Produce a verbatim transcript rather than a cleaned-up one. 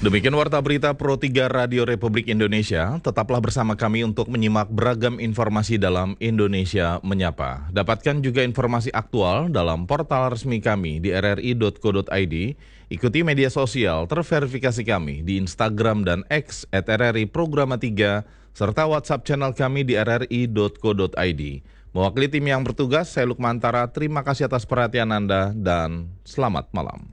Demikian Warta Berita Pro tiga Radio Republik Indonesia. Tetaplah bersama kami untuk menyimak beragam informasi dalam Indonesia Menyapa. Dapatkan juga informasi aktual dalam portal resmi kami di r r i titik co titik i d. Ikuti media sosial terverifikasi kami di Instagram dan X at r r i programa tiga, serta WhatsApp channel kami di r r i titik co titik i d. Mewakili tim yang bertugas, saya Lukmantara. Terima kasih atas perhatian Anda dan selamat malam.